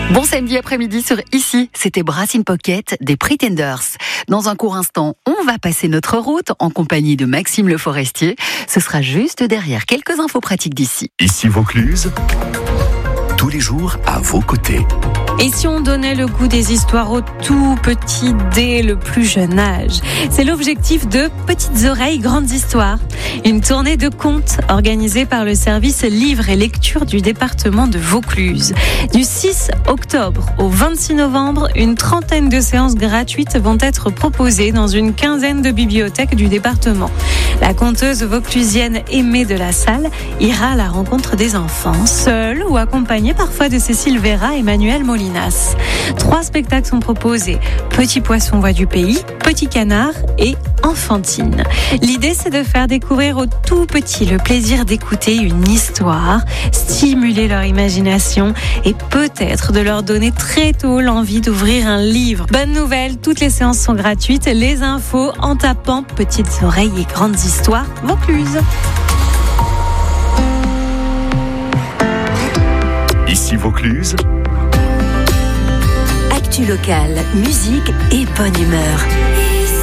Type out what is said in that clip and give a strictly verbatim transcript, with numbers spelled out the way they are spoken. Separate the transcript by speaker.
Speaker 1: Bon samedi après-midi sur Ici, c'était Brass in Pocket des Pretenders. Dans un court instant, on va passer notre route en compagnie de Maxime Le Forestier. Ce sera juste derrière quelques infos pratiques d'ici.
Speaker 2: Ici Vaucluse, tous les jours à vos côtés.
Speaker 3: Et si on donnait le goût des histoires aux tout petits dès le plus jeune âge? C'est l'objectif de Petites Oreilles, Grandes Histoires. Une tournée de contes organisée par le service livres et lecture du département de Vaucluse. Du six octobre au vingt-six novembre, une trentaine de séances gratuites vont être proposées dans une quinzaine de bibliothèques du département. La conteuse vauclusienne Aimée de la Salle ira à la rencontre des enfants, seule ou accompagnée parfois de Cécile Vera et Manuel Molina. Trois spectacles sont proposés. Petit poisson voix du pays, Petit canard et Enfantine. L'idée, c'est de faire découvrir aux tout petits le plaisir d'écouter une histoire, stimuler leur imagination et peut-être de leur donner très tôt l'envie d'ouvrir un livre. Bonne nouvelle, toutes les séances sont gratuites. Les infos en tapant Petites Oreilles et Grandes Histoires Vaucluse.
Speaker 2: Ici Vaucluse.
Speaker 4: Actu locale, musique et bonne humeur.